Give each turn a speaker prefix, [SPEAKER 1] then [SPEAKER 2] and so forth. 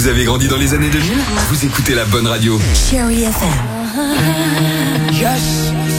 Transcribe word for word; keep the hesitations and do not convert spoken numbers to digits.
[SPEAKER 1] Vous avez grandi dans les années deux mille? Vous écoutez la bonne radio.
[SPEAKER 2] Chérie F M.
[SPEAKER 3] Yes.